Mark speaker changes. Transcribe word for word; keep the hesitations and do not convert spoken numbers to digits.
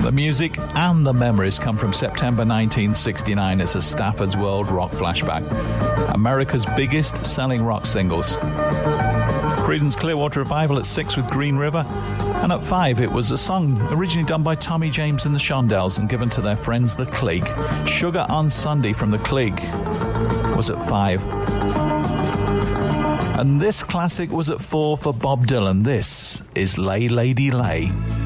Speaker 1: The music and the memories come from September nineteen sixty-nine. It's a Stafford's World rock flashback. America's biggest selling rock singles. Creedence Clearwater Revival at six with Green River. And at five, it was a song originally done by Tommy James and the Shondells and given to their friends the Clique. Sugar on Sunday from the Clique was at five. And this classic was at four for Bob Dylan. This is Lay Lady Lay.